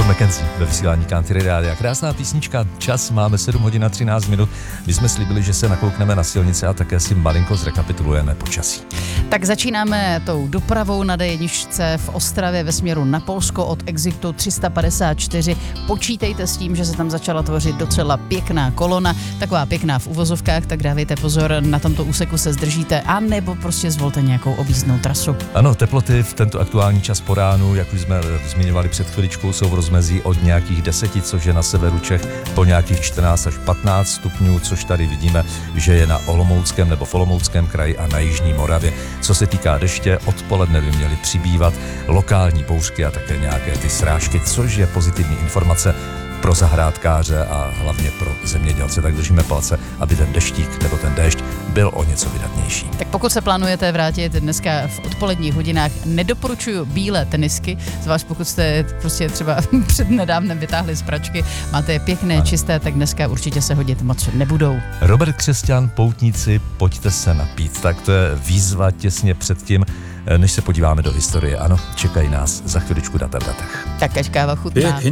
McKenzie ve vysílání Country Rádia. Krásná písnička, čas máme 7 hodin a 13 minut. My jsme slíbili, že se nakoukneme na silnici a také si malinko zrekapitulujeme počasí. Tak začínáme tou dopravou na D1 v Ostravě ve směru na Polsko od exitu 354. Počítejte s tím, že se tam začala tvořit docela pěkná kolona, taková pěkná v uvozovkách, tak dávejte pozor, na tomto úseku se zdržíte a nebo prostě zvolte nějakou objízdnou trasu. Ano, teploty v tento aktuální čas po ránu, jak už jsme zmiňovali před chviličkou, jsou v rozmezí od nějakých 10, což je na severu Čech, po nějakých 14 až 15 stupňů, což tady vidíme, že je na Olomouckém nebo v Olomouckém kraji a na jižní Moravě. Co se týká deště, odpoledne by měly přibývat lokální bouřky a také nějaké ty srážky, což je pozitivní informace pro zahrádkáře a hlavně pro zemědělce. Tak držíme palce, aby ten deštík nebo ten déšť byl o něco vydatnější. Tak pokud se plánujete vrátit dneska v odpoledních hodinách, nedoporučuju bílé tenisky, zvlášť pokud jste prostě třeba před nedávnem vytáhli z pračky, máte je pěkné, ano, čisté, tak dneska určitě se hodit moc nebudou. Robert Křesťan, poutníci, pojďte se napít. Tak to je výzva těsně před tím, než se podíváme do historie. Ano, čekají nás za chviličku data v datech. Tak až káva chutná.